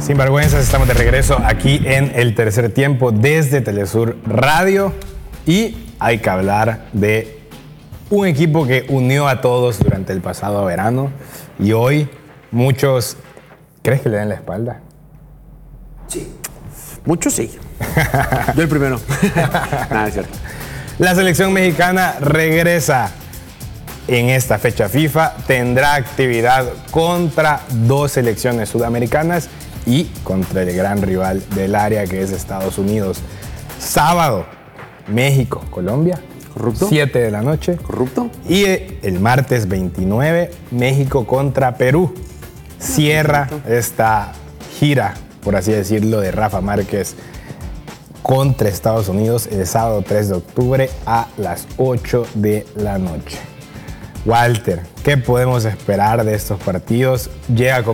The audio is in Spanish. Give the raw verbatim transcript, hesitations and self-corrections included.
Sinvergüenzas, estamos de regreso aquí en el tercer tiempo desde Telesur Radio y hay que hablar de un equipo que unió a todos durante el pasado verano y hoy muchos, ¿crees que le den la espalda? Sí, muchos sí. Yo el primero. Nada, es cierto. La selección mexicana regresa en esta fecha FIFA, tendrá actividad contra dos selecciones sudamericanas y contra el gran rival del área que es Estados Unidos. Sábado, México, Colombia, ¿Corrupto? siete de la noche. ¿Corrupto? Y el martes veintinueve, México contra Perú. Cierra esta gira, por así decirlo, de Rafa Márquez contra Estados Unidos el sábado tres de octubre a las ocho de la noche. Walter, ¿qué podemos esperar de estos partidos? Llega con